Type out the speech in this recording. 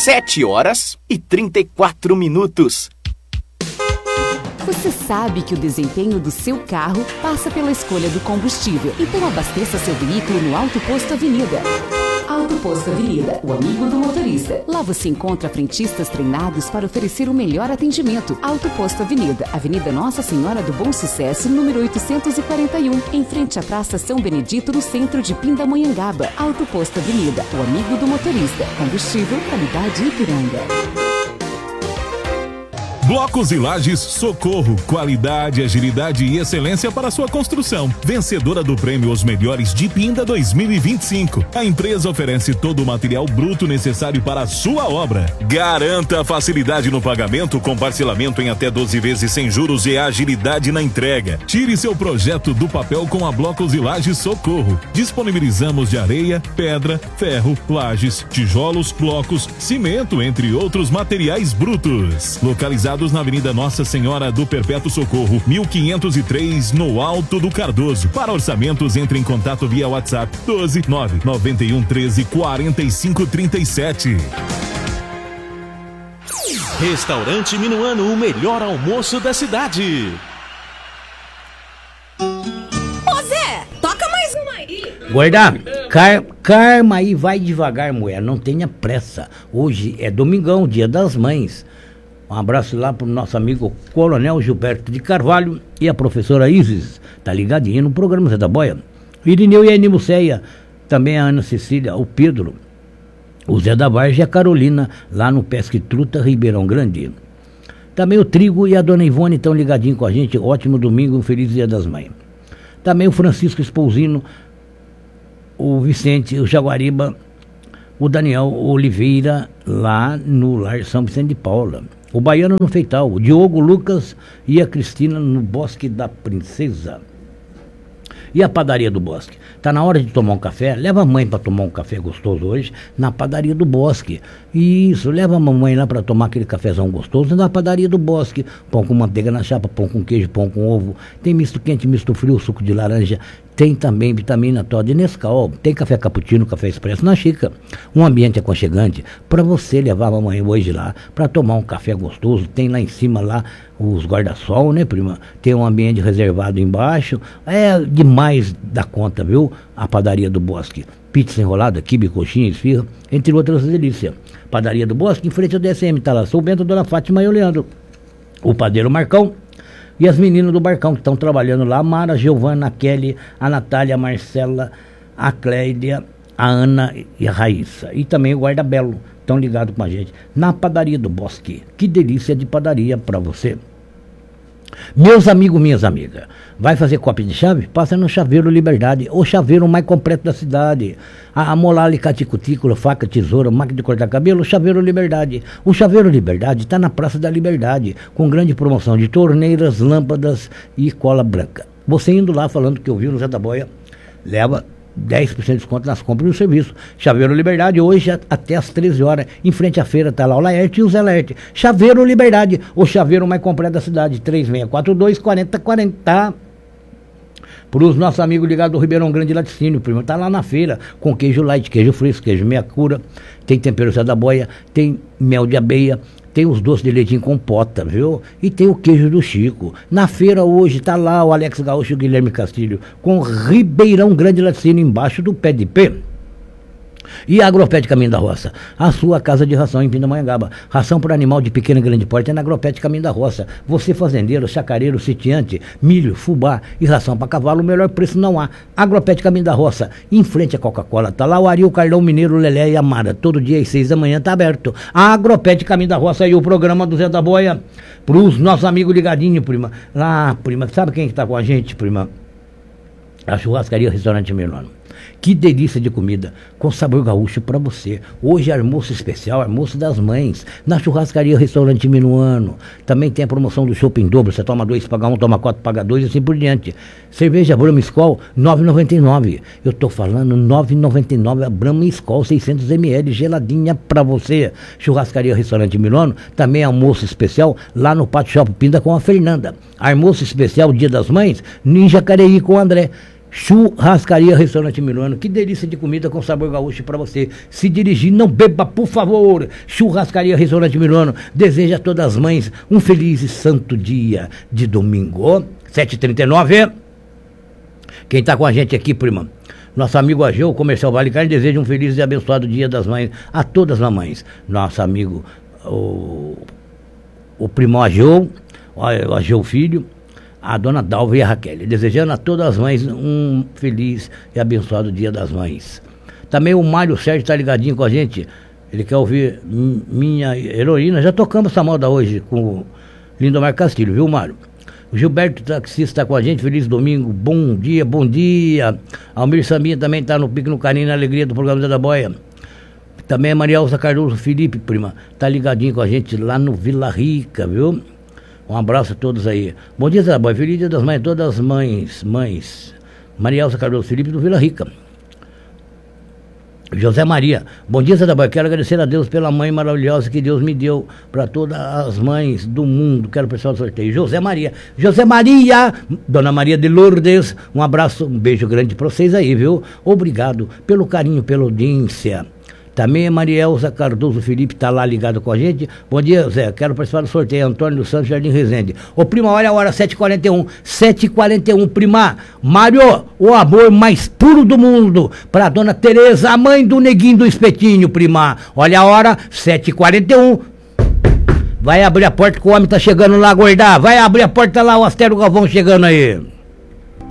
7h34. Você sabe que o desempenho do seu carro passa pela escolha do combustível. Então abasteça seu veículo no Auto Posto Avenida. Auto Posto Avenida, o amigo do motorista. Lá você encontra frentistas treinados para oferecer o melhor atendimento. Auto Posto Avenida, Avenida Nossa Senhora do Bom Sucesso, número 841, em frente à Praça São Benedito, no centro de Pindamonhangaba. Auto Posto Avenida, o amigo do motorista. Combustível, qualidade Ipiranga. Blocos e Lajes Socorro, qualidade, agilidade e excelência para sua construção. Vencedora do prêmio Os Melhores de Pinda 2025. A empresa oferece todo o material bruto necessário para a sua obra. Garanta facilidade no pagamento com parcelamento em até 12 vezes sem juros e agilidade na entrega. Tire seu projeto do papel com a Blocos e Lajes Socorro. Disponibilizamos de areia, pedra, ferro, lajes, tijolos, blocos, cimento, entre outros materiais brutos. Localizado na Avenida Nossa Senhora do Perpétuo Socorro, 1503, no Alto do Cardoso. Para orçamentos, entre em contato via WhatsApp 12 991 13 45 37. Restaurante Minuano, o melhor almoço da cidade. Ô Zé, toca mais uma aí. Guarda, calma aí, vai devagar, mulher, não tenha pressa. Hoje é domingão, dia das mães. Um abraço lá pro nosso amigo Coronel Gilberto de Carvalho e a professora Isis, tá ligadinha no programa Zé da Boia. Irineu e a Animuceia, também a Ana Cecília, o Pedro, o Zé da Vargem e a Carolina, lá no Pesque Truta, Ribeirão Grande. Também o Trigo e a Dona Ivone estão ligadinhos com a gente, ótimo domingo, um feliz Dia das Mães. Também o Francisco Espousino, o Vicente, o Jaguariba, o Daniel Oliveira, lá no Lar São Vicente de Paula. O Baiano no Feital, o Diogo Lucas e a Cristina no Bosque da Princesa. E a Padaria do Bosque? Tá na hora de tomar um café? Leva a mãe para tomar um café gostoso hoje na Padaria do Bosque. Isso, leva a mamãe lá para tomar aquele cafezão gostoso na Padaria do Bosque. Pão com manteiga na chapa, pão com queijo, pão com ovo. Tem misto quente, misto frio, suco de laranja. Tem também vitamina Todd e Nescau. Tem café cappuccino, café expresso na xícara. Um ambiente aconchegante para você levar a mamãe hoje lá para tomar um café gostoso. Tem lá em cima lá os guarda-sol, né, prima? Tem um ambiente reservado embaixo. É demais da conta, viu? A Padaria do Bosque. Pizza enrolada, quibe, coxinha, esfirra, entre outras delícias. Padaria do Bosque, em frente ao DSM, tá lá. Sou Bento, Dona Fátima e o Leandro. O padeiro Marcão. E as meninas do Barcão que estão trabalhando lá, a Mara, a Giovana, a Kelly, a Natália, a Marcela, a Cléidia, a Ana e a Raíssa. E também o Guarda Belo, estão ligados com a gente, na Padaria do Bosque. Que delícia de padaria para você. Meus amigos, minhas amigas, vai fazer cópia de chave? Passa no Chaveiro Liberdade, o chaveiro mais completo da cidade. A molar, alicate, cutícula, faca, tesoura, máquina de cortar cabelo, Chaveiro Liberdade. O Chaveiro Liberdade está na Praça da Liberdade, com grande promoção de torneiras, lâmpadas e cola branca. Você indo lá falando que ouviu no Zé da Boia, leva 10% de desconto nas compras e no serviço. Chaveiro Liberdade, hoje até às 13 horas, em frente à feira, tá lá o Laerte e o Zé Laerte. Chaveiro Liberdade, o chaveiro mais completo da cidade, 3642-4040. Para os nossos amigos ligados do Ribeirão Grande Laticínio, primo, tá lá na feira, com queijo light, queijo fresco, queijo meia cura, tem tempero Zé da Boia, tem mel de abelha, tem os doces de leite em compota, viu? E tem o queijo do Chico. Na feira hoje tá lá o Alex Gaúcho e o Guilherme Castilho, com Ribeirão Grande Laticínio embaixo do pé de pé. E a Agropet Caminho da Roça, a sua casa de ração em Pindamonhangaba. Ração para animal de pequena e grande porte é na Agropet Caminho da Roça. Você fazendeiro, chacareiro, sitiante, milho, fubá e ração para cavalo, o melhor preço não há. Agropet Caminho da Roça, em frente à Coca-Cola, tá lá o Ari, o Carlão, Mineiro, o Lelé e a Mara. Todo dia às 6 da manhã tá aberto. A Agropet Caminho da Roça e o programa do Zé da Boia, pros nossos amigos ligadinhos, prima. Lá, prima, sabe quem que tá com a gente, prima? A Churrascaria Restaurante Minuano. Que delícia de comida, com sabor gaúcho para você. Hoje é almoço especial, almoço das mães, na Churrascaria Restaurante Minuano. Também tem a promoção do chopp em dobro, você toma 2, paga 1, toma 4, paga 2 e assim por diante. Cerveja Brahma Skol, R$ 9,99. Eu tô falando R$ 9,99, a Brahma Skol, 600 ml, geladinha para você. Churrascaria Restaurante Minuano, também almoço especial lá no Pátio Shopping Pinda com a Fernanda. Almoço especial Dia das Mães, Ninja Careí com o André. Churrascaria Restaurante Minuano, que delícia de comida com sabor gaúcho para você se dirigir, não beba, por favor. Churrascaria Restaurante Minuano deseja a todas as mães um feliz e santo dia de domingo. 7h39. Quem tá com a gente aqui, prima? Nosso amigo Ageu, Comercial Vale Carne, deseja um feliz e abençoado dia das mães a todas as mamães. Nosso amigo, o primo Ageu, o Ageu Filho, a dona Dalva e a Raquel, desejando a todas as mães um feliz e abençoado dia das mães. Também o Mário Sérgio está ligadinho com a gente, ele quer ouvir Minha Heroína. Já tocamos essa moda hoje com o Lindomar Castilho, viu, Mário? O Gilberto Taxista está com a gente, feliz domingo, bom dia, bom dia. Almir Sambinha também está no pique, no carinho, na alegria do programa Zé da Boia. Também a Maria Elza Cardoso Felipe, prima, está ligadinho com a gente lá no Vila Rica, viu? Um abraço a todos aí. Bom dia, Zé da Boia, feliz dia das mães, todas as mães. Maria Elza Cardoso Felipe do Vila Rica. José Maria, bom dia, Zé da Boia, quero agradecer a Deus pela mãe maravilhosa que Deus me deu para todas as mães do mundo. Quero o pessoal do sorteio. José Maria, Dona Maria de Lourdes, um abraço, um beijo grande para vocês aí, viu? Obrigado pelo carinho, pela audiência. Também a Maria Elza Cardoso Felipe está lá ligado com a gente. Bom dia, Zé, quero participar do sorteio. Antônio dos Santos, Jardim Resende. Ô, prima, olha a hora, 7h41. 7h41, prima. Mário, o amor mais puro do mundo. Pra dona Tereza, a mãe do neguinho do espetinho, prima. Olha a hora, 7h41. Vai abrir a porta que o homem tá chegando lá, guardar. Vai abrir a porta lá, o Astério Galvão chegando aí.